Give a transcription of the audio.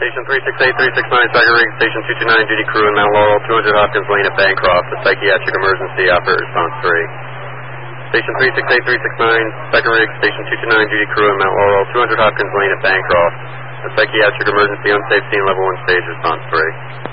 Station 368-369, Tiger Rig, Station 229, duty crew in Mount Laurel, 200 Hopkins Lane at Bancroft. A psychiatric emergency, operator response 3. Station 368-369, Tiger Rig, Station 229, duty crew in Mount Laurel, 200 Hopkins Lane at Bancroft. A psychiatric emergency, unsafe scene, level 1 stage, response 3.